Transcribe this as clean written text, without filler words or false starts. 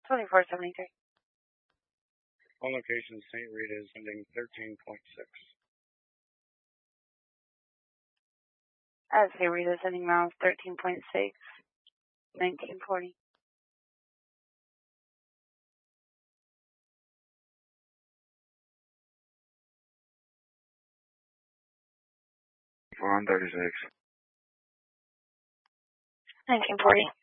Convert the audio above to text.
2473. On location, St. Rita is ending 13.6. St. Rita sending miles 13.6, 1940. 436. 1940.